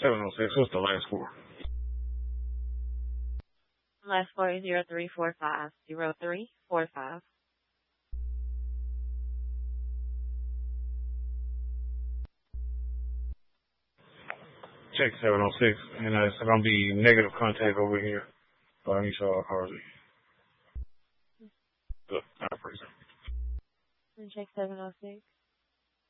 706. What's the last four? Last four is 0345. 0345. Check 706. And it's going to be negative contact over here. But I need y'all cars. Good. I appreciate it. And check 706.